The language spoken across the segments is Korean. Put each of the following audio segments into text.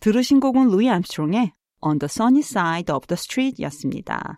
들으신 곡은 루이 암스트롱의 On the Sunny Side of the Street 였습니다.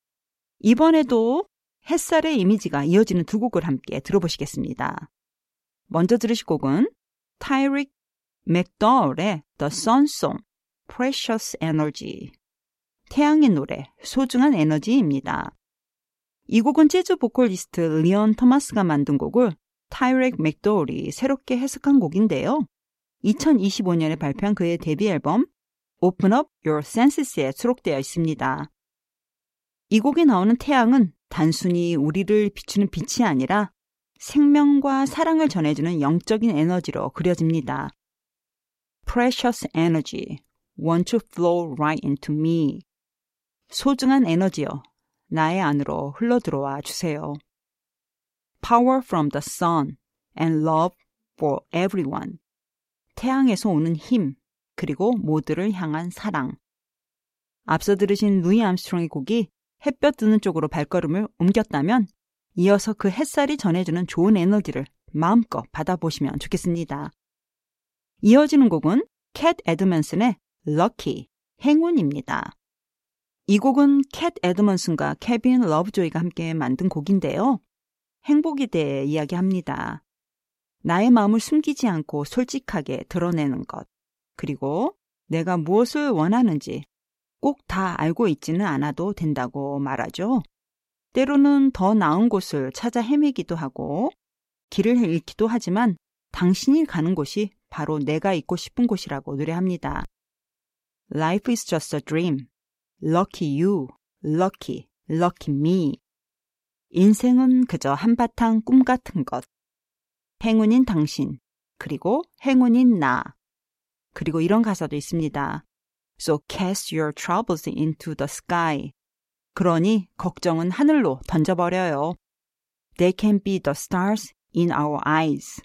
이번에도 햇살의 이미지가 이어지는 두 곡을 함께 들어보시겠습니다. 먼저 들으실 곡은 타이릭 맥더울의 The Sun Song, Precious Energy, 태양의 노래, 소중한 에너지입니다. 이 곡은 재즈 보컬리스트 리언 토마스가 만든 곡을 타이릭 맥더울이 새롭게 해석한 곡인데요. 2025년에 발표한 그의 데뷔 앨범 Open Up Your Senses에 수록되어 있습니다. 이 곡에 나오는 태양은 단순히 우리를 비추는 빛이 아니라 생명과 사랑을 전해주는 영적인 에너지로 그려집니다. Precious energy, want to flow right into me. 소중한 에너지여, 나의 안으로 흘러들어와 주세요. Power from the sun and love for everyone. 태양에서 오는 힘, 그리고 모두를 향한 사랑. 앞서 들으신 루이 암스트롱의 곡이 햇볕 드는 쪽으로 발걸음을 옮겼다면 이어서 그 햇살이 전해주는 좋은 에너지를 마음껏 받아보시면 좋겠습니다. 이어지는 곡은 캣 에드먼슨의 Lucky, 행운입니다. 이 곡은 캣 에드먼슨과 케빈 러브조이가 함께 만든 곡인데요. 행복에 대해 이야기합니다. 나의 마음을 숨기지 않고 솔직하게 드러내는 것, 그리고 내가 무엇을 원하는지 꼭 다 알고 있지는 않아도 된다고 말하죠. 때로는 더 나은 곳을 찾아 헤매기도 하고 길을 잃기도 하지만 당신이 가는 곳이 바로 내가 있고 싶은 곳이라고 노래합니다. Life is just a dream. Lucky you, lucky, lucky me. 인생은 그저 한바탕 꿈 같은 것. 행운인 당신, 그리고 행운인 나. 그리고 이런 가사도 있습니다. So cast your troubles into the sky. 그러니 걱정은 하늘로 던져버려요. They can be the stars in our eyes.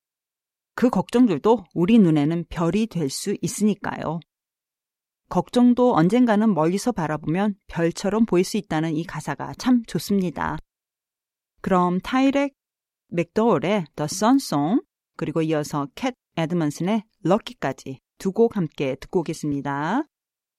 그 걱정들도 우리 눈에는 별이 될 수 있으니까요. 걱정도 언젠가는 멀리서 바라보면 별처럼 보일 수 있다는 이 가사가 참 좋습니다. 그럼 타이렉 맥더울의 The Sun Song, 그리고 이어서 캣 에드먼슨의 Lucky까지 두 곡 함께 듣고 오겠습니다.